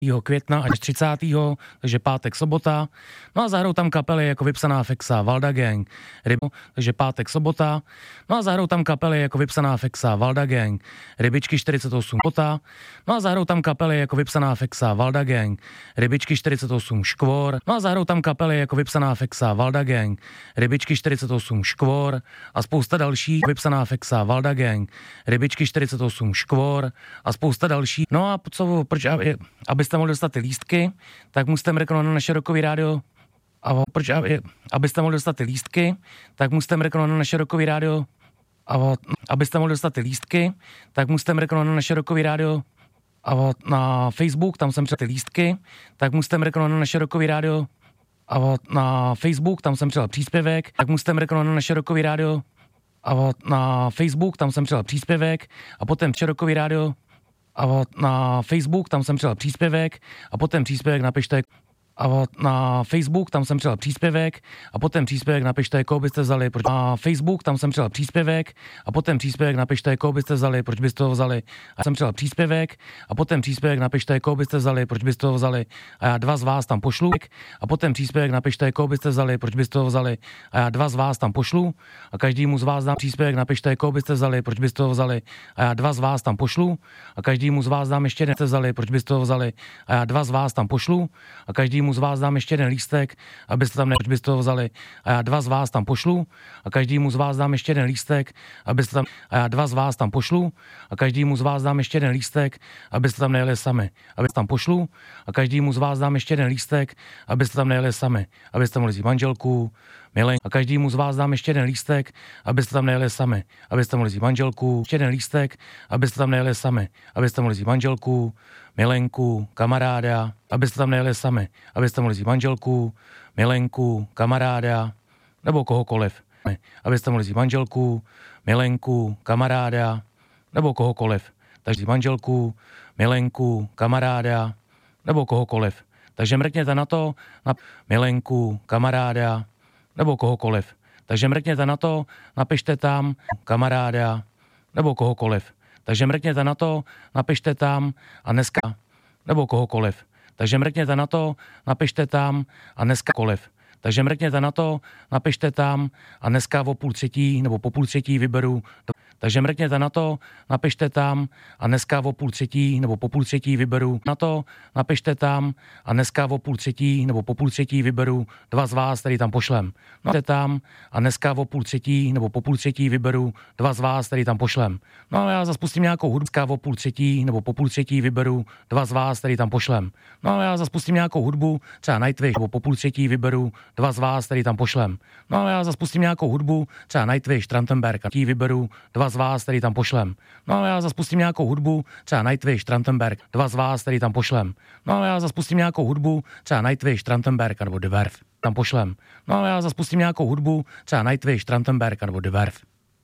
května až 30. takže pátek, sobota. No a zahrajou tam kapely jako Vypsaná Fexa, Valda Gang, takže pátek, sobota. No a zahrajou tam kapely jako Vypsaná Fexa, Valda Gang, Rybičky 48, sobota. No a zahrajou tam kapely jako Vypsaná Fexa, Valda Gang, Rybičky 48, Škvor. No a zahrajou tam kapely jako Vypsaná Fexa, Valda Gang, Rybičky 48, Škvor a spousta dalších. Vypsaná Fexa, Valda Gang, Rybičky 48, Škvor a spousta dalších. No a co, proč, abyste mohli dostat ty lístky, tak musíte mrknout na naše rokový rádio. A proč, abyste mohli dostat ty lístky, tak musíte mrknout na naše rokový rádio. A abyste mohli dostat ty lístky, tak musíte mrknout na naše rokový rádio. A na Facebook, tam jsem přidal ty lístky, tak musíte mrknout na naše rokový rádio. A na Facebook, tam jsem přidal příspěvek, tak musíte mrknout na naše rokový rádio. A na Facebook, tam jsem přidal příspěvek a potom rokový rádio. A na Facebook, tam jsem přidal příspěvek a potom příspěvek napište. A na Facebook, tam jsem přidal příspěvek a potom příspěvek napište, koho byste vzali. Na Facebook, tam jsem přidal příspěvek a potom příspěvek napište, koho byste vzali, proč byste ho vzali. A jsem přidal příspěvek a potom příspěvek napište, koho byste vzali, proč byste ho vzali. A já 2 z vás tam pošlu. A potom příspěvek napište, koho byste vzali, proč byste ho vzali. A já 2 z vás tam pošlu. A každému z vás dám příspěvek, napište, koho byste vzali, proč byste ho vzali. A já 2 z vás tam pošlu. A každému z vás dám ještě jeden, vzali, proč byste ho vzali. A já 2 z vás tam pošlu. A každému z vás dám ještě jeden lístek, abyste tam proč byste ho vzali. A já 2 z vás tam pošlu. A každému z vás dám ještě jeden lístek, abyste tam. A já 2 z vás tam pošlu. A každému z vás dám ještě jeden lístek, abyste tam nejeli sami. Abyste tam pošlu. A každému z vás dám ještě jeden lístek, abyste tam nejeli sami. Abyste mohli vzít manželku, milenku. A každému z vás dám ještě jeden lístek, abyste tam nejeli sami. Abyste mohli vzít manželku, ještě jeden lístek, abyste tam nejeli sami. Abyste mohli vzít manželku, milenku, kamaráda, abyste tam nejeli sami. Abyste mohli vzít manželku, milenku, kamaráda, nebo kohokoliv. Abyste mohli vzít manželku, milenku, kamaráda, nebo kohokoliv. Takže manželku, milenku, kamaráda, nebo kohokoliv. Takže mrkněte na to, na milenku, kamaráda, nebo kohokoliv. Takže mrkněte na to, napište tam kamaráda, nebo kohokoliv. Takže mrkněte na to, napište tam a dneska, nebo kohokoliv. Takže mrkněte na to, napište tam a dneska koliv. Takže mrkněte na to, napište tam a dneska o 2:30 nebo po 2:30 vyberu. Takže mrkněte na to, napište tam a dneska o 2:30 nebo po 2:30 vyberu. Na to napište tam a dneska o 2:30 nebo po 2:30 vyberu 2 z vás, který tam pošlem. No tam a dneska o 2:30 nebo po 2:30 vyberu 2 z vás, který tam pošlem. No já zase pustím nějakou hudbu, o 2:30 nebo po 2:30 vyberu 2 z vás, který tam pošlem. No já zase pustím nějakou hudbu, třeba Nightwish, nebo po 2:30 vyberu 2 z vás, který tam pošlem. No já zase pustím nějakou hudbu, třeba Nightwish, Trantenberg, a tí vyberu 2 z vás, který tam pošlem. No já zase pustím nějakou hudbu, třeba Nightwish, Trantenberg, 2 z vás, který tam pošlem. No já zase pustím nějakou hudbu, třeba Nightwish, Trantenberg, nebo The Verve, tam pošlem. No já zase pustím nějakou hudbu, třeba Nightwish, Trantenberg, nebo The Verve.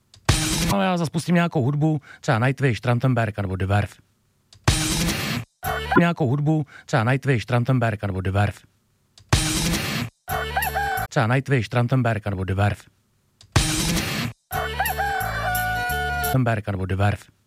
No já zase pustím nějakou hudbu, třeba Nightwish, Trantenberg, nebo The Verve. Nějakou hudbu, třeba Nightwish, Trantenberg, nebo The Verve. Třeba Nightwish, Trantenberg, nebo The Verve. Trantenberg, nebo The Verve.